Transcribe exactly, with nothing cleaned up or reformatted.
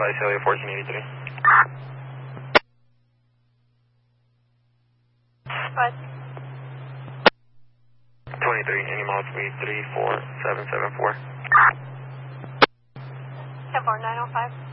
Charlie Celia fourteen eighty-three. What? twenty-three, any miles speed three four seven seven four. ten four nine oh five.